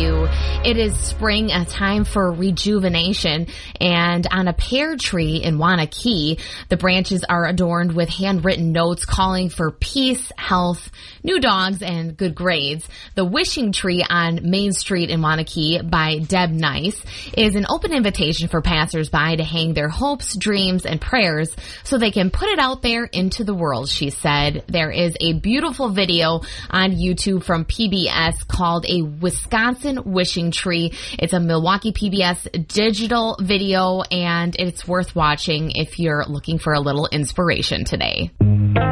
you. It is spring, a time for rejuvenation, and on a pear tree in Waunakee, the branches are adorned with handwritten notes calling for peace, health, new dogs, and good grades. The Wishing Tree on Main Street in Waunakee by Deb Nice is an open invitation for passersby to hang their hopes, dreams, and prayers so they can put it out there into the world, she said. There is a beautiful video on YouTube from PBS called A Wisconsin Wishing Tree. It's a Milwaukee PBS digital video, and it's worth watching if you're looking for a little inspiration today.